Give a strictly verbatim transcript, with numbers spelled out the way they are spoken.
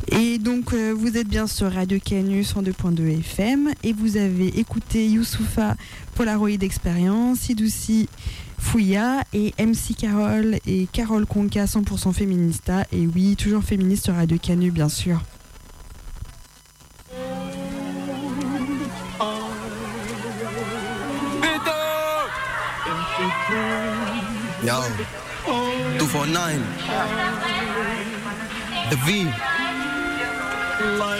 Et donc, euh, vous êtes bien sur Radio Canu cent deux point deux F M et vous avez écouté Youssoupha Polaroid Experience, Sidoussi Fouya et M C Carole et Carole Conca cent pour cent Féminista. Et oui, toujours féministe sur Radio Canu, bien sûr. Yo, two four nine. The V.